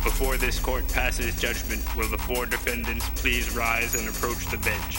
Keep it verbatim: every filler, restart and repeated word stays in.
Before this court passes judgment, will the four defendants please rise and approach the bench?